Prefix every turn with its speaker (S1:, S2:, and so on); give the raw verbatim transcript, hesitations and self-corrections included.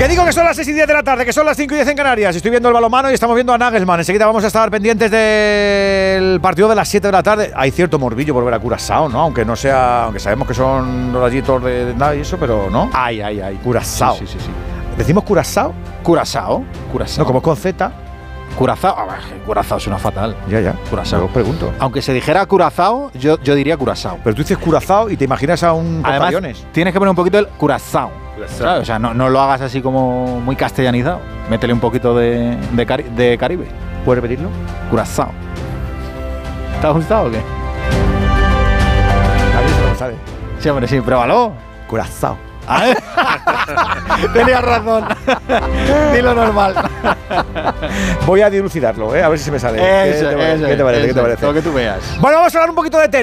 S1: Que digo que son las seis y diez de la tarde, que son las cinco y diez en Canarias. Estoy viendo el balonmano y estamos viendo a Nagelsmann. Enseguida vamos a estar pendientes del partido de las siete de la tarde. Hay cierto morbillo por ver a Curazao, ¿no? Aunque no sea, aunque sabemos que son los gallitos de nada y eso, pero no.
S2: Ay, ay, ay.
S1: Curazao.
S2: Sí, sí, sí, sí.
S1: ¿Decimos Curazao?
S2: Curazao. Curazao.
S1: No, como es con Z.
S2: Curazao. A ver, Curazao suena fatal.
S1: Ya, ya.
S2: Curazao.
S1: Yo os pregunto.
S2: Aunque se dijera Curazao, yo, yo diría Curazao.
S1: Pero tú dices Curazao y te imaginas a un
S2: Además,
S1: portaaviones.
S2: tienes que poner un poquito el Curazao. ¿Sabes? O sea, no, no lo hagas así como muy castellanizado. Métele un poquito de, de, cari de Caribe.
S1: ¿Puedes repetirlo?
S2: Curazao. ¿Te ha gustado o qué?
S1: Nadie se lo sabe.
S2: Sí, hombre, sí, pruébalo.
S1: Curazao.
S2: Tenías razón. Dilo normal.
S1: Voy a dilucidarlo, ¿eh? A ver si se me sale.
S2: Eso,
S1: ¿Qué te,
S2: eso,
S1: ¿qué te parece?
S2: eso,
S1: ¿Qué te parece?
S2: Lo que tú veas.
S1: Bueno, vamos a hablar un poquito de tenis.